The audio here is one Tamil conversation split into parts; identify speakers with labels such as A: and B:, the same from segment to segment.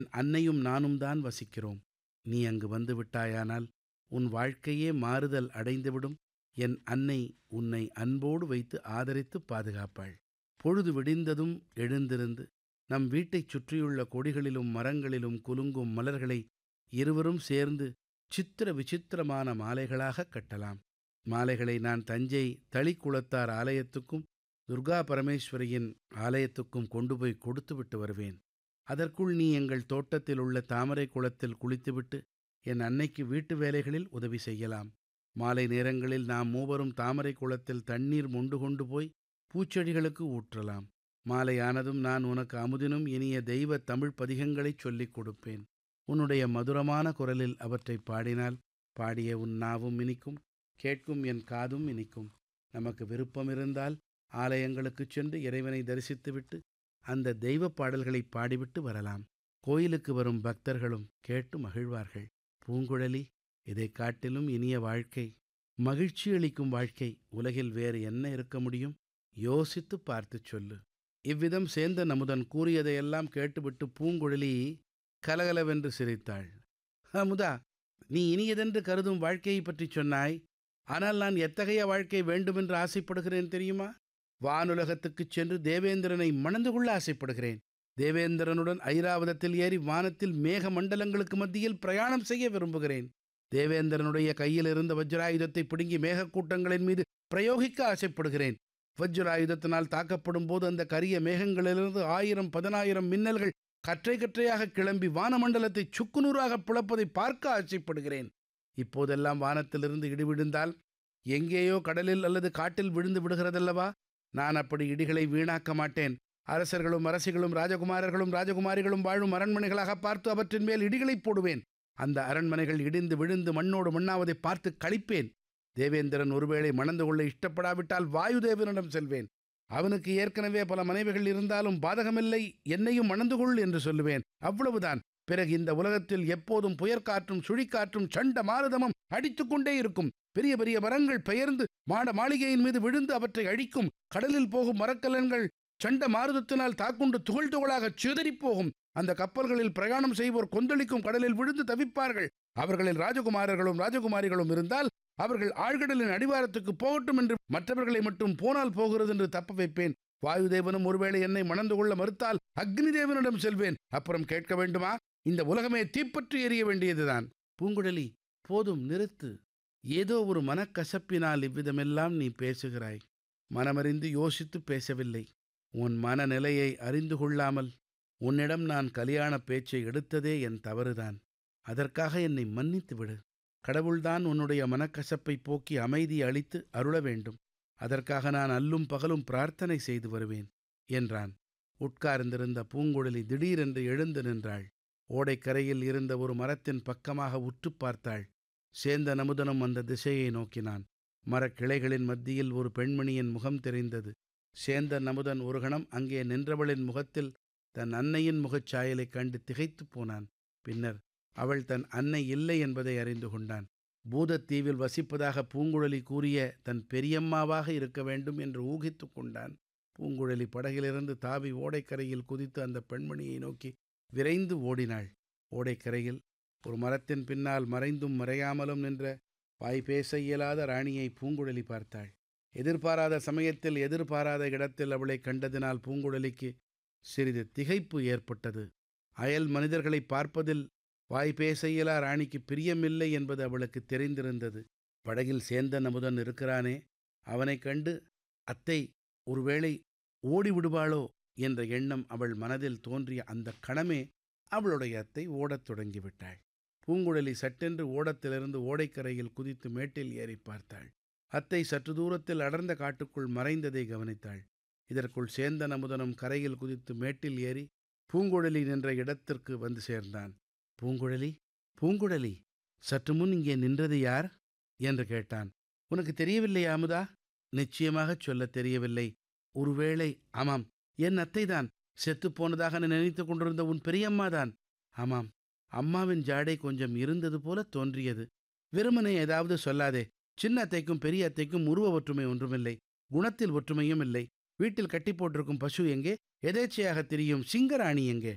A: அன்னையும் நானும் தான் வசிக்கிறோம். நீ அங்கு வந்து விட்டாயானால் உன் வாழ்க்கையே மாறுதல் அடைந்துவிடும். என் அன்னை உன்னை அன்போடு வைத்து ஆதரித்து பாதுகாப்பாள். பொழுது விடிந்ததும் எழுந்திருந்து நம் வீட்டைச் சுற்றியுள்ள கொடிகளிலும் மரங்களிலும் குலுங்கும் மலர்களை இருவரும் சேர்ந்து சித்திர விசித்திரமான மாலைகளாகக் கட்டலாம். மாலைகளை நான் தஞ்சை தளிக்குளத்தார் ஆலயத்துக்கும் துர்கா பரமேஸ்வரியின் ஆலயத்துக்கும் கொண்டு போய் கொடுத்துவிட்டு வருவேன். அதற்குள் நீ எங்கள் தோட்டத்தில் உள்ள தாமரை குளத்தில் குளித்துவிட்டு என் அன்னைக்கு வீட்டு வேலைகளில் உதவி செய்யலாம். மாலை நேரங்களில் நாம் மூவரும் தாமரை குளத்தில் தண்ணீர் மொண்டு கொண்டு போய் பூச்செடிகளுக்கு ஊற்றலாம். மாலையானதும் நான் உனக்கு அமுதினும் இனிய தெய்வ தமிழ் பதிகங்களைச் சொல்லிக் கொடுப்பேன். உன்னுடைய மதுரமான குரலில் அவற்றை பாடினால் பாடிய உன் நாவும் இனிக்கும், கேட்கும் என் காதும் இனிக்கும். நமக்கு விருப்பமிருந்தால் ஆலயங்களுக்குச் சென்று இறைவனை தரிசித்துவிட்டு அந்த தெய்வப் பாடல்களை பாடிவிட்டு வரலாம். கோயிலுக்கு வரும் பக்தர்களும் கேட்டு மகிழ்வார்கள். பூங்குழலி, இதைக் காட்டிலும் இனிய வாழ்க்கை, மகிழ்ச்சி அளிக்கும் வாழ்க்கை உலகில் வேறு என்ன இருக்க முடியும்? யோசித்துப் பார்த்துச் சொல்லு. இவ்விதம் சேந்தன் அமுதன் கூறியதையெல்லாம் கேட்டுவிட்டு பூங்குழலி கலகலவென்று சிரித்தாள். அமுதா, நீ இனியதென்று கருதும் வாழ்க்கையைப் பற்றிச் சொன்னாய். ஆனால் நான் எத்தகைய வாழ்க்கை வேண்டுமென்று ஆசைப்படுகிறேன் தெரியுமா? வானுலகத்துக்குச் சென்று தேவேந்திரனை மணந்து கொள்ள ஆசைப்படுகிறேன். தேவேந்திரனுடன் ஐராவதத்தில் ஏறி வானத்தில் மேக மண்டலங்களுக்கு மத்தியில் பிரயாணம் செய்ய விரும்புகிறேன். தேவேந்திரனுடைய கையில் இருந்த வஜ்ராயுதத்தை பிடுங்கி மேகக்கூட்டங்களின் மீது பிரயோகிக்க ஆசைப்படுகிறேன். வஜ்ராயுதத்தினால் தாக்கப்படும் போது அந்த கரிய மேகங்களிலிருந்து 1000 10000 மின்னல்கள் கற்றை கற்றையாக கிளம்பி வானமண்டலத்தை சுக்குநூறாக பிளப்பதை பார்க்க ஆசைப்படுகிறேன். இப்போதெல்லாம் வானத்திலிருந்து இடி விழுந்தால் எங்கேயோ கடலில் அல்லது காட்டில் விழுந்து விடுகிறதல்லவா? நான் அப்படி இடிகளை வீணாக்க மாட்டேன். அரசர்களும் அரசிகளும் ராஜகுமாரர்களும் ராஜகுமாரிகளும் வாழும் அரண்மனைகளாக பார்த்து அவற்றின் மேல் இடிகளை போடுவேன். அந்த அரண்மனைகள் இடிந்து விழுந்து மண்ணோடு மண்ணாவதை பார்த்து களிப்பேன். தேவேந்திரன் ஒருவேளை மணந்து கொள்ள இஷ்டப்படாவிட்டால் வாயுதேவனிடம் செல்வேன். அவனுக்கு ஏற்கனவே பல மனைவிகள் இருந்தாலும் பாதகமில்லை, என்னையும் மணந்து கொள் என்று சொல்லுவேன். அவ்வளவுதான். பிறகு இந்த உலகத்தில் எப்போதும் புயற்காற்றும் சுழிக்காற்றும் சண்ட மாருதமும் அடித்துக்கொண்டே இருக்கும். பெரிய பெரிய மரங்கள் பெயர்ந்து மாட மாளிகையின் மீது விழுந்து அவற்றை அழிக்கும். கடலில் போகும் மரக்கலன்கள் சண்ட மாருதத்தினால் தாக்குண்டு துகள் துகளாக சிதறிப் போகும். அந்த கப்பல்களில் பிரயாணம் செய்வோர் கொந்தளிக்கும் கடலில் விழுந்து தவிப்பார்கள். அவர்களில் ராஜகுமாரர்களும் ராஜகுமாரிகளும் இருந்தால் அவர்கள் ஆழ்கடலின் அடிவாரத்துக்கு போகட்டும் என்று, மற்றவர்களை மட்டும் போனால் போகிறது என்று தப்ப வைப்பேன். வாயுதேவனும் ஒருவேளை என்னை மணந்து கொள்ள மறுத்தால் அக்னி தேவனிடம் செல்வேன். அப்புறம் கேட்க வேண்டுமா? இந்த உலகமே தீப்பற்றி எரிய வேண்டியதுதான். பூங்குழலி, போதும், நிறுத்து. ஏதோ ஒரு மனக்கசப்பினால் இவ்விதமெல்லாம் நீ பேசுகிறாய். மனமறிந்து யோசித்து பேசவில்லை. உன் மனநிலையை அறிந்து கொள்ளாமல் உன்னிடம் நான் கல்யாண பேச்சை எடுத்ததே என் தவறுதான். அதற்காக என்னை மன்னித்து விடு. கடவுள்தான் உன்னுடைய மனக்கசப்பை போக்கி அமைதி அளித்து அருள வேண்டும். அதற்காக நான் அல்லும் பகலும் பிரார்த்தனை செய்து வருவேன் என்றான். உட்கார்ந்திருந்த பூங்குழலி திடீரென்று எழுந்து நின்றாள். ஓடைக்கரையில் இருந்த ஒரு மரத்தின் பக்கமாக உற்று பார்த்தாள். சேந்தன் அமுதனும் அந்த திசையை நோக்கினான். மரக்கிளைகளின் மத்தியில் ஒரு பெண்மணியின் முகம் தெரிந்தது. சேந்தன் அமுதன் ஒரு கணம் அங்கே நின்றவளின் முகத்தில் தன் அன்னையின் முகச்சாயலைக் கண்டு திகைத்துப் போனான். பின்னர் அவள் தன் அன்னை இல்லை என்பதை அறிந்து கொண்டான். பூதத்தீவில் வசிப்பதாக பூங்குழலி கூறிய தன் பெரியம்மாவாக இருக்க வேண்டும் என்று ஊகித்து கொண்டான். பூங்குழலி படகிலிருந்து தாவி ஓடைக்கரையில் குதித்து அந்த பெண்மணியை நோக்கி விரைந்து ஓடினாள். ஓடைக்கரையில் ஒரு மரத்தின் பின்னால் மறைந்தும் மறையாமலும் நின்ற வாய் பேச இயலாத ராணியை பூங்குழலி பார்த்தாள். எதிர்பாராத சமயத்தில் எதிர்பாராத இடத்தில் அவளை கண்டதினால் பூங்குழலிக்கு சிறிது திகைப்பு ஏற்பட்டது. அயல் மனிதர்களை பார்ப்பதில் வாய் பேச இயலா ராணிக்கு பிரியமில்லை என்பது அவளுக்கு தெரிந்திருந்தது. படகில் சேந்தன் அமுதன் இருக்கிறானே, அவனைக் கண்டு அத்தை ஒருவேளை ஓடிவிடுவாளோ என்ற எண்ணம் அவள் மனதில் தோன்றிய அந்த கணமே அவளுடைய அத்தை ஓடத் தொடங்கிவிட்டாள். பூங்குழலி சட்டென்று ஓடத்திலிருந்து ஓடைக்கரையில் குதித்து மேட்டில் ஏறி பார்த்தாள். அத்தை சற்று தூரத்தில் அடர்ந்த காட்டுக்குள் மறைந்ததை கவனித்தாள். இதற்குள் சேந்தன் அமுதனும் கரையில் குதித்து மேட்டில் ஏறி பூங்குழலி நின்ற இடத்திற்கு வந்து சேர்ந்தான். பூங்குழலி, பூங்குழலி, சற்று முன் இங்கே நின்றது யார் என்று கேட்டான். உனக்கு தெரியவில்லையா அமுதா? நிச்சயமாகச் சொல்லத் தெரியவில்லை. ஒருவேளை ஆமாம், என் அத்தைதான். செத்துப்போனதாக நினைத்து கொண்டிருந்த உன் பெரியம்மாதான். ஆமாம், அம்மாவின் ஜாடை கொஞ்சம் இருந்தது போல தோன்றியது. வெறுமனே ஏதாவது சொல்லாதே. சின்ன அத்தைக்கும் பெரிய அத்தைக்கும் உருவ ஒற்றுமை ஒன்றுமில்லை, குணத்தில் ஒற்றுமையும் இல்லை. வீட்டில் கட்டி போட்டிருக்கும் பசு எங்கே? எதேச்சையாக திரியும் சிங்கராணி எங்கே?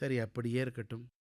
A: சரி, அப்படியே இருக்கட்டும்.